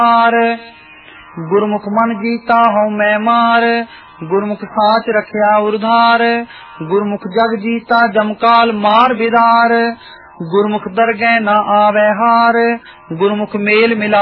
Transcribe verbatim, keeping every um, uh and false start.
गुरमुख मन जीता हूँ मैं मार, गुरमुख साच रखिया उधार। गुरमुख जग जीता जमकाल मार बिदार, गुरमुख दरगह न आवे हार। गुरमुख मेल मिला